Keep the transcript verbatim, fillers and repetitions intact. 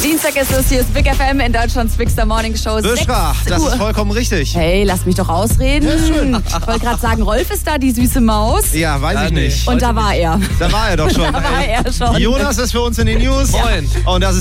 Dienstag ist es, hier ist Big F M in Deutschlands Big Star Morning Show. Buschra, das ist vollkommen richtig. Hey, lass mich doch ausreden. Ja, schön. Ich wollte gerade sagen, Rolf ist da, die süße Maus. Ja, weiß Ja, ich nee. nicht. Und da war er. Da war er doch schon. Da war er schon. Jonas ist für uns in den News. Moin. Und das ist